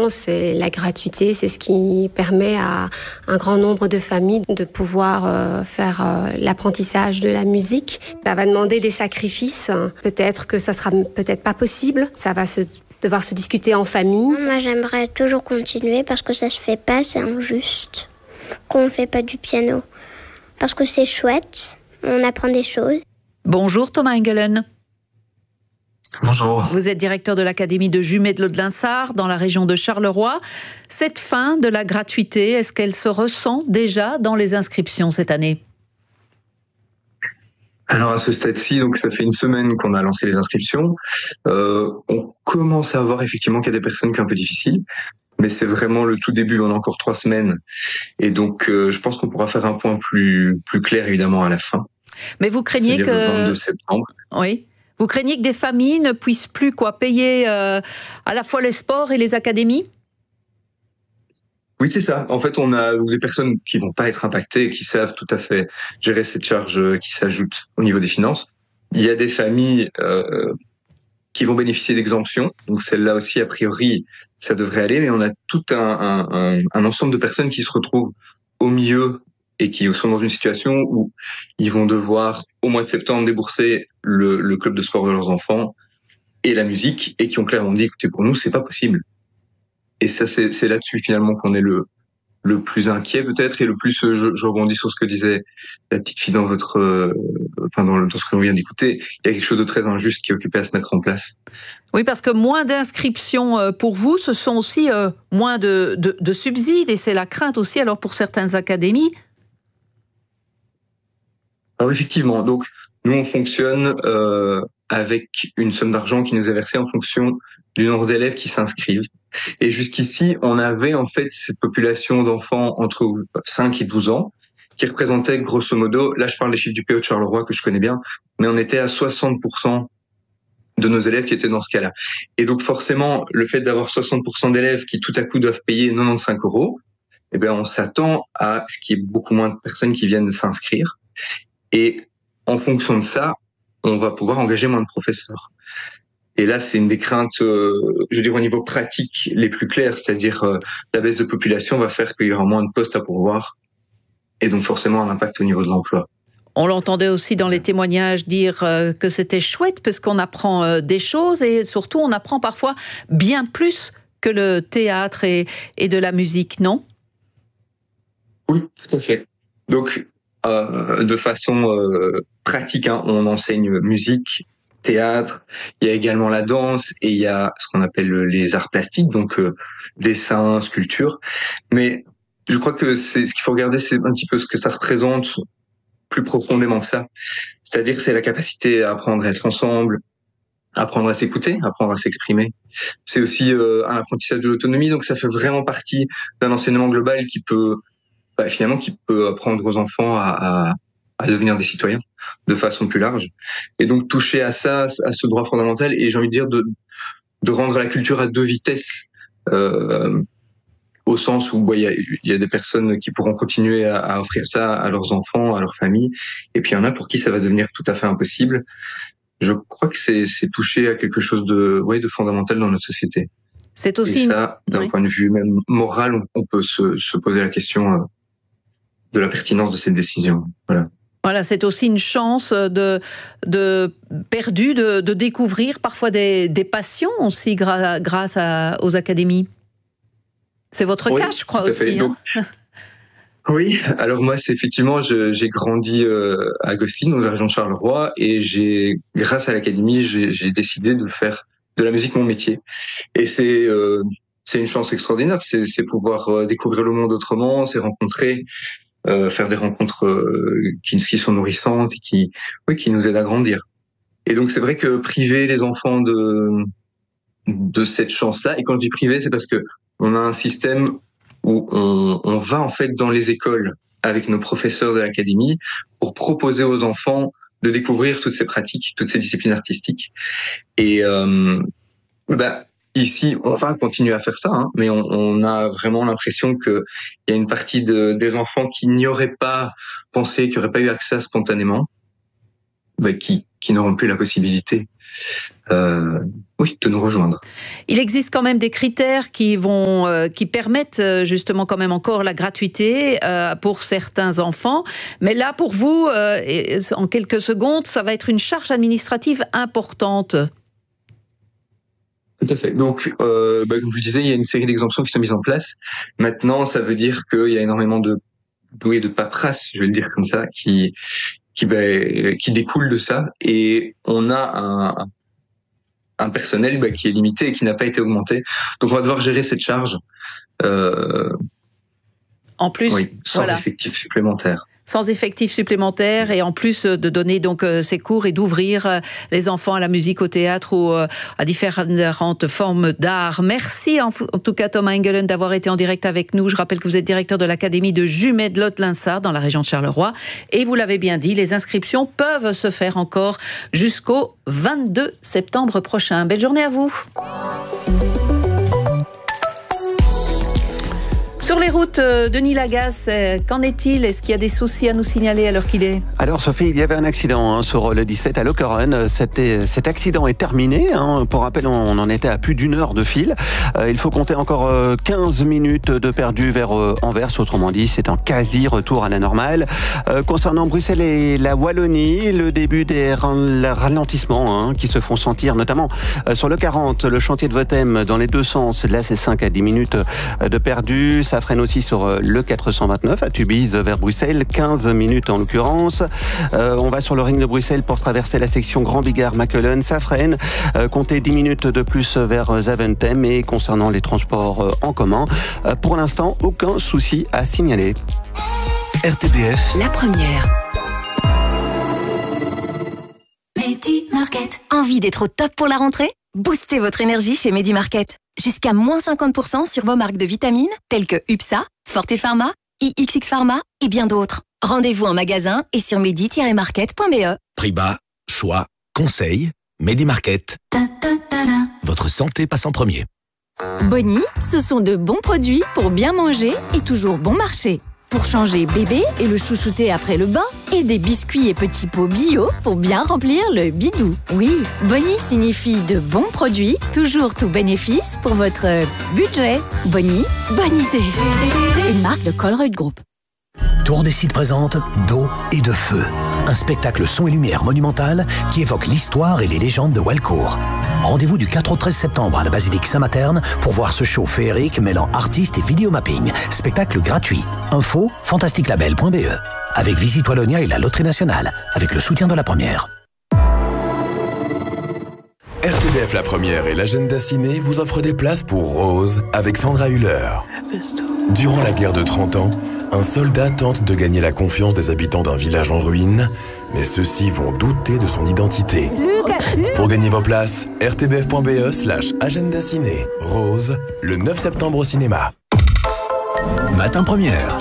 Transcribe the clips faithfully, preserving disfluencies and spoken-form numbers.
justement, c'est la gratuité, c'est ce qui permet à un grand nombre de familles de pouvoir euh, faire euh, l'apprentissage de la musique. Ça va demander des sacrifices. Peut-être que ça sera peut-être pas possible. Ça va se, devoir se discuter en famille. Moi, j'aimerais toujours continuer parce que ça se fait pas, c'est injuste qu'on ne fait pas du piano. Parce que c'est chouette, on apprend des choses. Bonjour Thomas Engelen. Bonjour. Vous êtes directeur de l'Académie de Jumet de Lothe-Linsart dans la région de Charleroi. Cette fin de la gratuité, est-ce qu'elle se ressent déjà dans les inscriptions cette année ? Alors à ce stade-ci, donc ça fait une semaine qu'on a lancé les inscriptions. Euh, on commence à voir effectivement qu'il y a des personnes qui sont un peu difficiles, mais c'est vraiment le tout début. On a encore trois semaines, et donc euh, je pense qu'on pourra faire un point plus plus clair évidemment à la fin. Mais vous craignez que le vingt-deux septembre. Oui. Vous craignez que des familles ne puissent plus quoi payer euh, à la fois les sports et les académies ? Oui, c'est ça. En fait, on a des personnes qui vont pas être impactées, qui savent tout à fait gérer cette charge qui s'ajoute au niveau des finances. Il y a des familles euh, qui vont bénéficier d'exemptions. Donc celle-là aussi, a priori, ça devrait aller. Mais on a tout un, un, un, un ensemble de personnes qui se retrouvent au milieu et qui sont dans une situation où ils vont devoir, au mois de septembre, débourser le, le club de sport de leurs enfants et la musique, et qui ont clairement dit, écoutez, pour nous, c'est pas possible. Et ça, c'est, c'est là-dessus, finalement, qu'on est le, le plus inquiet, peut-être, et le plus, je, je rebondis sur ce que disait la petite fille dans votre, euh, enfin, dans, le, dans ce que l'on vient d'écouter. Il y a quelque chose de très injuste qui est occupé à se mettre en place. Oui, parce que moins d'inscriptions pour vous, ce sont aussi euh, moins de, de, de subsides, et c'est la crainte aussi, alors, pour certaines académies. Alors effectivement, donc nous on fonctionne euh, avec une somme d'argent qui nous est versée en fonction du nombre d'élèves qui s'inscrivent. Et jusqu'ici, on avait en fait cette population d'enfants entre cinq et douze ans qui représentait grosso modo, là je parle des chiffres du P O de Charleroi que je connais bien, mais on était à soixante pour cent de nos élèves qui étaient dans ce cas-là. Et donc forcément, le fait d'avoir soixante pour cent d'élèves qui tout à coup doivent payer quatre-vingt-quinze euros, eh bien on s'attend à ce qu'il y ait beaucoup moins de personnes qui viennent s'inscrire. Et en fonction de ça, on va pouvoir engager moins de professeurs. Et là, c'est une des craintes, euh, je veux dire, au niveau pratique, les plus claires, c'est-à-dire euh, la baisse de population va faire qu'il y aura moins de postes à pourvoir, et donc forcément un impact au niveau de l'emploi. On l'entendait aussi dans les témoignages dire euh, que c'était chouette parce qu'on apprend euh, des choses, et surtout on apprend parfois bien plus que le théâtre et, et de la musique, non ? Oui, tout à fait. Donc, Euh, de façon euh, pratique, hein. On enseigne musique, théâtre, il y a également la danse, et il y a ce qu'on appelle les arts plastiques, donc euh, dessin, sculpture. Mais je crois que c'est ce qu'il faut regarder, c'est un petit peu ce que ça représente plus profondément que ça. C'est-à-dire que c'est la capacité à apprendre à être ensemble, apprendre à s'écouter, apprendre à s'exprimer. C'est aussi euh, un apprentissage de l'autonomie, donc ça fait vraiment partie d'un enseignement global qui peut Bah, finalement, qui peut apprendre aux enfants à, à, à devenir des citoyens de façon plus large. Et donc, toucher à ça, à ce droit fondamental, et j'ai envie de dire de, de rendre la culture à deux vitesses, euh, au sens où il y, a, y a des personnes qui pourront continuer à, à offrir ça à leurs enfants, à leurs familles, et puis il y en a pour qui ça va devenir tout à fait impossible. Je crois que c'est, c'est toucher à quelque chose de, ouais, de fondamental dans notre société. C'est aussi et ça, d'un oui. point de vue même moral, on, on peut se, se poser la question euh, de la pertinence de cette décision. Voilà. Voilà, c'est aussi une chance de, de perdue de, de découvrir parfois des, des passions aussi gra, grâce à, aux académies. C'est votre oui, cas, je crois aussi. Donc, hein. Oui, alors moi, c'est effectivement, je, j'ai grandi euh, à Gosselin, dans la région de Charleroi, et j'ai, grâce à l'académie, j'ai, j'ai décidé de faire de la musique mon métier. Et c'est, euh, c'est une chance extraordinaire. C'est, c'est pouvoir euh, découvrir le monde autrement, c'est rencontrer. Euh, faire des rencontres euh, qui, qui sont nourrissantes et qui, oui, qui nous aident à grandir. Et donc c'est vrai que priver les enfants de de cette chance-là, et quand je dis priver, c'est parce que on a un système où on, on va en fait dans les écoles avec nos professeurs de l'académie pour proposer aux enfants de découvrir toutes ces pratiques, toutes ces disciplines artistiques. Et euh, bah ici, on va continuer à faire ça, hein, mais on, on a vraiment l'impression qu'il y a une partie de, des enfants qui n'y auraient pas pensé, qui n'auraient pas eu accès spontanément, bah, qui, qui n'auront plus la possibilité. Euh, oui, de nous rejoindre. Il existe quand même des critères qui vont, euh, qui permettent euh, justement quand même encore la gratuité euh, pour certains enfants. Mais là, pour vous, euh, et, en quelques secondes, ça va être une charge administrative importante. Tout à fait. Donc, euh, bah, comme je vous disais, il y a une série d'exemptions qui sont mises en place. Maintenant, ça veut dire qu'il y a énormément de, oui, de paperasse, je vais le dire comme ça, qui, qui, bah, qui découle de ça. Et on a un un personnel bah, qui est limité et qui n'a pas été augmenté. Donc on va devoir gérer cette charge euh, en plus, oui, sans voilà. effectifs supplémentaires. Sans effectifs supplémentaires et en plus de donner donc ces cours et d'ouvrir les enfants à la musique, au théâtre ou à différentes formes d'art. Merci en, en tout cas Thomas Engelen d'avoir été en direct avec nous. Je rappelle que vous êtes directeur de l'Académie de Jumet de Lot-Linsart dans la région de Charleroi. Et vous l'avez bien dit, les inscriptions peuvent se faire encore jusqu'au vingt-deux septembre prochain. Belle journée à vous. Sur les routes, Denis Lagasse, qu'en est-il? Est-ce qu'il y a des soucis à nous signaler à l'heure qu'il est? Alors Sophie, il y avait un accident hein, sur le dix-sept à Lokeren. Cet accident est terminé. Hein. Pour rappel, on en était à plus d'une heure de fil. Euh, il faut compter encore euh, quinze minutes de perdu vers euh, Anvers. Autrement dit, c'est un quasi-retour à la normale. Euh, concernant Bruxelles et la Wallonie, le début des ralentissements hein, qui se font sentir, notamment euh, sur le quarante, le chantier de Votem dans les deux sens. Là, c'est cinq à dix minutes de perdu. Ça freine aussi sur le quatre cent vingt-neuf à Tubize vers Bruxelles, quinze minutes en l'occurrence. Euh, on va sur le ring de Bruxelles pour traverser la section Grand Bigard-Machelen, ça freine. Euh, comptez dix minutes de plus vers Zaventem. Et concernant les transports en commun, euh, pour l'instant, aucun souci à signaler. R T B F, la première. Medi Market. Envie d'être au top pour la rentrée? Boostez votre énergie chez Medi Market. Jusqu'à moins cinquante pour cent sur vos marques de vitamines telles que UPSA, Forte Pharma, I X X Pharma et bien d'autres. Rendez-vous en magasin et sur medi tiret market point b e. Prix bas, choix, conseil, Medi Market. Votre santé passe en premier. Bonnie, ce sont de bons produits pour bien manger et toujours bon marché. Pour changer bébé et le chouchouter après le bain, et des biscuits et petits pots bio pour bien remplir le bidou. Oui, Bonnie signifie de bons produits, toujours tout bénéfice pour votre budget. Bonnie, bonne idée. Une marque de Colruyt Group. Tour des Sites présente D'eau et de feu. Un spectacle son et lumière monumental qui évoque l'histoire et les légendes de Walcourt. Rendez-vous du quatre au treize septembre à la basilique Saint-Materne pour voir ce show féerique mêlant artistes et vidéomapping. Spectacle gratuit. Info fantastique label point b e. Avec Visite Wallonia et la Loterie Nationale. Avec le soutien de la première. R T B F La Première et l'Agenda Ciné vous offrent des places pour Rose avec Sandra Hüller. Durant la guerre de trente ans, un soldat tente de gagner la confiance des habitants d'un village en ruine, mais ceux-ci vont douter de son identité. Pour gagner vos places, r t b f point b e slash agenda ciné. Rose, le neuf septembre au cinéma. Matin Première.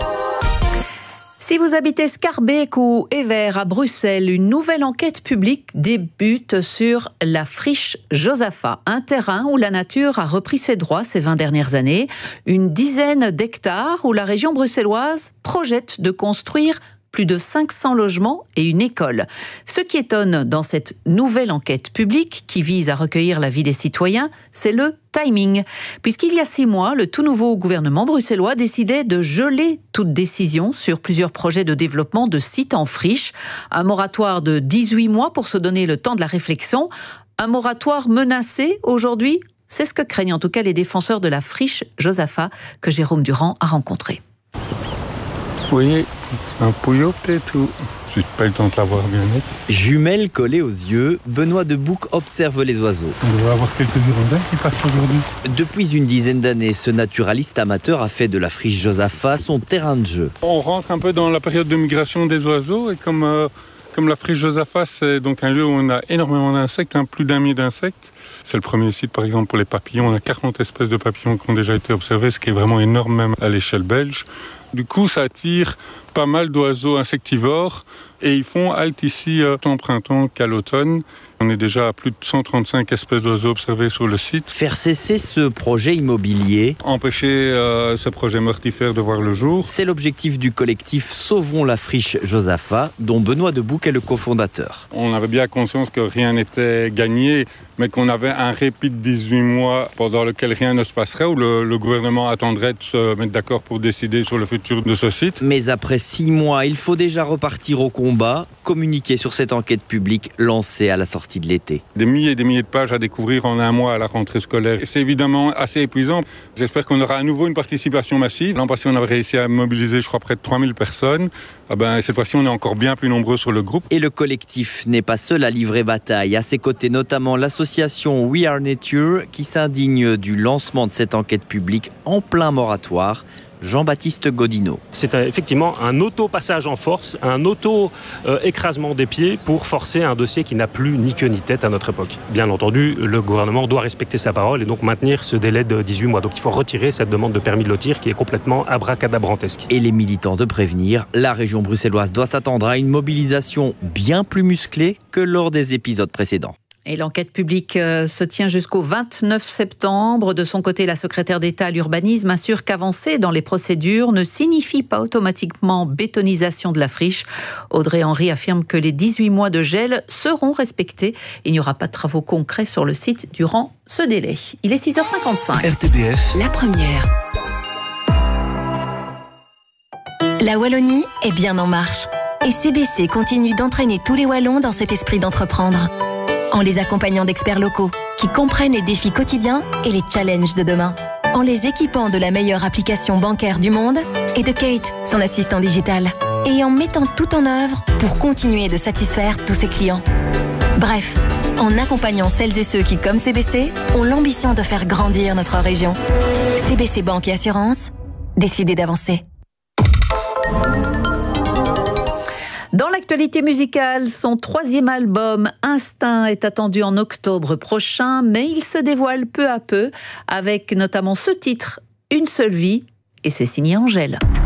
Si vous habitez Schaerbeek ou Evere à Bruxelles, une nouvelle enquête publique débute sur la friche Josaphat, un terrain où la nature a repris ses droits ces vingt dernières années, une dizaine d'hectares où la région bruxelloise projette de construire plus de cinq cents logements et une école. Ce qui étonne dans cette nouvelle enquête publique qui vise à recueillir l'avis des citoyens, c'est le timing. Puisqu'il y a six mois, le tout nouveau gouvernement bruxellois décidait de geler toute décision sur plusieurs projets de développement de sites en friche. Un moratoire de dix-huit mois pour se donner le temps de la réflexion. Un moratoire menacé aujourd'hui, c'est ce que craignent en tout cas les défenseurs de la friche Josaphat que Jérôme Durand a rencontré. Oui, un pouillot peut-être ou... J'ai pas eu le temps de l'avoir bien net. Jumelles collées aux yeux, Benoît de Bouc observe les oiseaux. On devrait avoir quelques hirondelles qui passent aujourd'hui. Depuis une dizaine d'années, ce naturaliste amateur a fait de la friche Josaphat son terrain de jeu. On rentre un peu dans la période de migration des oiseaux et comme, euh, comme la friche Josaphat, c'est donc un lieu où on a énormément d'insectes, hein, plus d'un millier d'insectes. C'est le premier site par exemple pour les papillons. On a quarante espèces de papillons qui ont déjà été observées, ce qui est vraiment énorme même à l'échelle belge. Du coup, ça attire pas mal d'oiseaux insectivores et ils font halte ici euh, tant au printemps qu'à l'automne. On est déjà à plus de cent trente-cinq espèces d'oiseaux observées sur le site. Faire cesser ce projet immobilier, empêcher euh, ce projet mortifère de voir le jour, c'est l'objectif du collectif Sauvons la friche Josaphat, dont Benoît de Bouc est le cofondateur. On avait bien conscience que rien n'était gagné, mais qu'on avait un répit de dix-huit mois pendant lequel rien ne se passerait, où le, le gouvernement attendrait de se mettre d'accord pour décider sur le futur de ce site. Mais après six mois, il faut déjà repartir au combat, communiquer sur cette enquête publique lancée à la sortie de l'été. Des milliers et des milliers de pages à découvrir en un mois à la rentrée scolaire. C'est évidemment assez épuisant. J'espère qu'on aura à nouveau une participation massive. L'an passé, on avait réussi à mobiliser, je crois, près de trois mille personnes. Ah ben, cette fois-ci, on est encore bien plus nombreux sur le groupe. Et le collectif n'est pas seul à livrer bataille. À ses côtés, notamment l'association We Are Nature, qui s'indigne du lancement de cette enquête publique en plein moratoire. Jean-Baptiste Godineau. C'est effectivement un auto-passage en force, un auto-écrasement des pieds pour forcer un dossier qui n'a plus ni queue ni tête à notre époque. Bien entendu, le gouvernement doit respecter sa parole et donc maintenir ce délai de dix-huit mois. Donc il faut retirer cette demande de permis de lotir qui est complètement abracadabrantesque. Et les militants de prévenir, la région bruxelloise doit s'attendre à une mobilisation bien plus musclée que lors des épisodes précédents. Et l'enquête publique se tient jusqu'au vingt-neuf septembre. De son côté, la secrétaire d'État à l'urbanisme assure qu'avancer dans les procédures ne signifie pas automatiquement bétonisation de la friche. Audrey Henry affirme que les dix-huit mois de gel seront respectés. Il n'y aura pas de travaux concrets sur le site durant ce délai. Il est six heures cinquante-cinq. R T B F. La première. La Wallonie est bien en marche. Et C B C continue d'entraîner tous les Wallons dans cet esprit d'entreprendre. En les accompagnant d'experts locaux qui comprennent les défis quotidiens et les challenges de demain. En les équipant de la meilleure application bancaire du monde et de Kate, son assistant digital. Et en mettant tout en œuvre pour continuer de satisfaire tous ses clients. Bref, en accompagnant celles et ceux qui, comme C B C, ont l'ambition de faire grandir notre région. C B C Banque et Assurance, décidez d'avancer. Dans l'actualité musicale, son troisième album, Instinct, est attendu en octobre prochain, mais il se dévoile peu à peu, avec notamment ce titre, Une seule vie, et c'est signé Angèle.